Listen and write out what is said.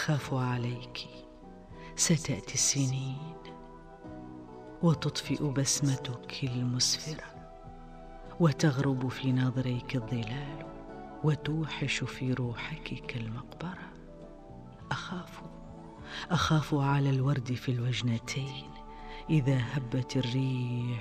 أخاف عليك، ستأتي السنين وتطفئ بسمتك المسفرة، وتغرب في نظريك الظلال، وتوحش في روحك كالمقبرة. أخاف على الورد في الوجنتين إذا هبت الريح